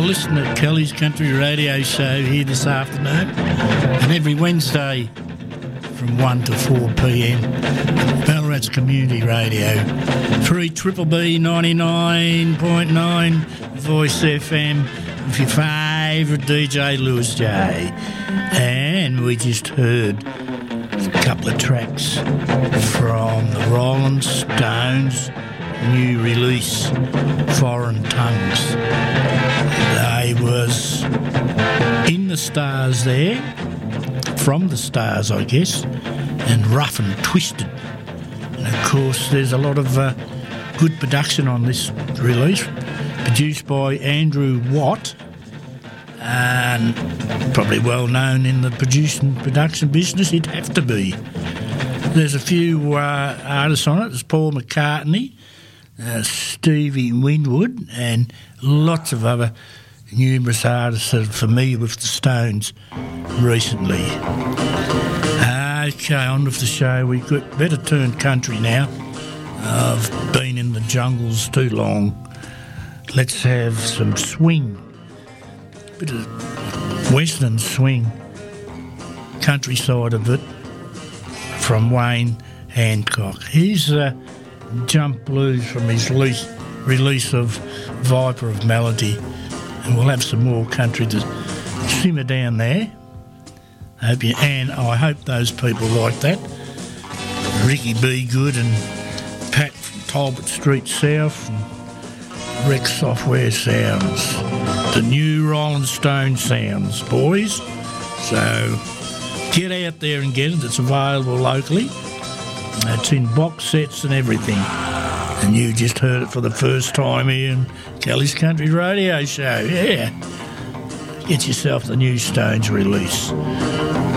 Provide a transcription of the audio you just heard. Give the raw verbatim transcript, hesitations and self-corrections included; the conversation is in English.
listening to Kelly's Country Radio Show here this afternoon, and every Wednesday from one to four p.m. Ballarat's Community Radio, three Triple B ninety-nine point nine Voice F M with your favourite D J Lewis J. And we just heard a couple of tracks from the Rolling Stones' new release, Foreign Tongues. They was in the Stars there, from the Stars, I guess, and Rough and Twisted. And of course, there's a lot of uh, good production on this release, produced by Andrew Watt, and probably well known in the producing production business. He'd have to be. There's a few uh, artists on it. There's Paul McCartney, uh, Stevie Winwood, and lots of other numerous artists that are familiar with the Stones recently. Okay, on with the show. We've got better turn country now. I've been in the jungles too long. Let's have some swing. Bit of western swing, countryside of it, from Wayne Hancock. Here's uh, Jump Blues from his release, release of Viper of Melody. And we'll have some more country to simmer down there. Hope you, and I hope those people like that. Ricky B. Good and Pat from Talbot Street South and Rex Software Sounds. The new Rolling Stone sounds, boys. So get out there and get it. It's available locally. It's in box sets and everything. And you just heard it for the first time here in Kelly's Country Radio Show. Yeah. Get yourself the new Stones release.